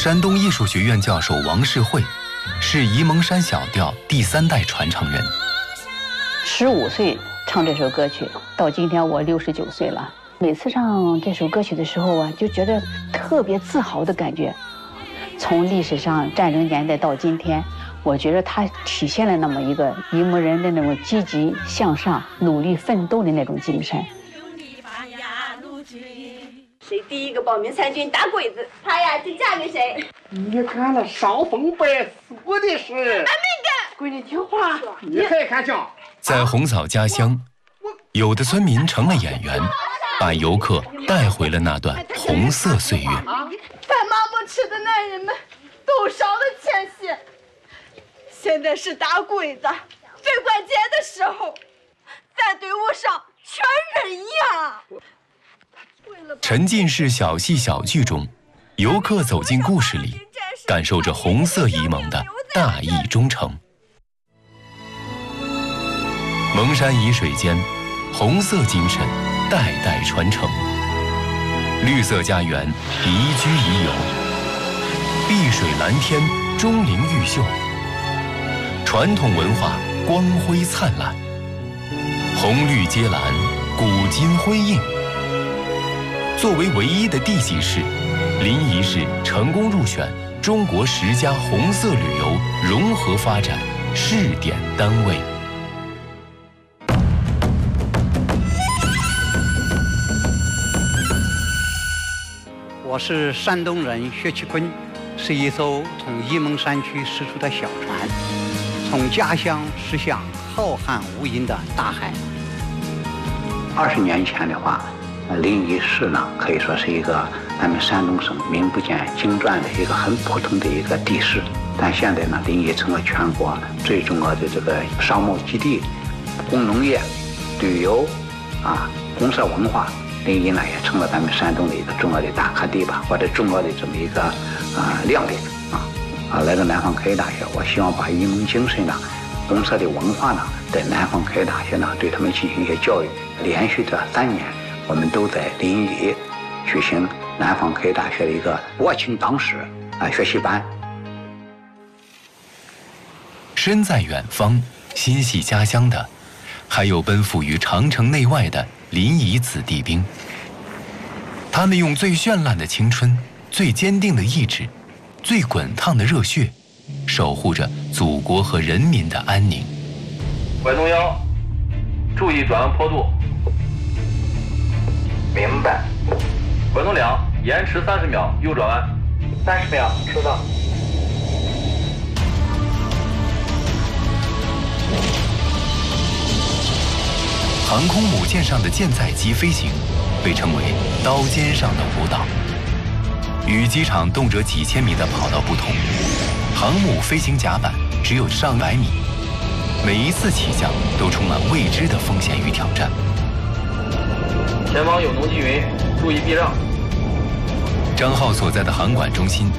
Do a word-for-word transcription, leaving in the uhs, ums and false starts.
山东艺术学院教授王世慧是沂蒙山小调第三代传承人。 十五岁唱这首歌曲，到今天我六十九岁了。每次唱这首歌曲的时候啊，就觉得特别自豪的感觉。从历史上战争年代到今天，我觉得它体现了那么一个沂蒙人的那种积极向上、努力奋斗的那种精神。 谁第一个报名参军打鬼子，他呀就嫁给谁。 你看了伤风败俗的事，俺没干。 闺女听话，你还看清？ 在红嫂家乡，有的村民成了演员，把游客带回了那段红色岁月。 饭妈不吃的男人们都少了谦虚，现在是打鬼子、最关键的时候，在队伍上全人呀。 沉浸式小戏小剧中，游客走进故事里，感受着红色沂蒙的大义忠诚。蒙山沂水间，红色精神代代传承。绿色家园宜居宜游，碧水蓝天，钟灵毓秀，传统文化光辉灿烂，红绿接蓝，古今辉映。作为唯一的地级市，临沂市成功入选中国十佳红色旅游融合发展试点单位。 我是山东人薛其坤，是一艘从沂蒙山区驶出的小船，从家乡驶向浩瀚无垠的大海。二十年前的话，临沂市呢，可以说是一个咱们山东省名不见经传的一个很普通的一个地市。但现在呢，临沂成了全国最重要的这个商贸基地、工农业、旅游啊、红色文化。临沂呢，也成了咱们山东的一个重要的大课地吧，或者重要的这么一个啊、呃、亮点啊啊！来到南方科技大学，我希望把沂蒙精神呢、红色的文化呢，在南方科技大学呢，对他们进行一些教育。连续的三年，我们都在临沂举行南方科技大学的一个国情党史啊学习班。 身在远方，心系家乡的，还有奔赴于长城内外的临沂子弟兵。他们用最绚烂的青春、最坚定的意志、最滚烫的热血，守护着祖国和人民的安宁。 拐动腰，注意转弯坡度。明白。拐动两，延迟三十秒，右转弯。三十秒，收到。 航空母舰上的舰载机飞行被称为刀尖上的舞蹈。与机场动辄几千米的跑道不同，航母飞行甲板只有上百米，每一次起降都充满未知的风险与挑战。 前方有浓积云，注意避让。 张浩所在的航管中心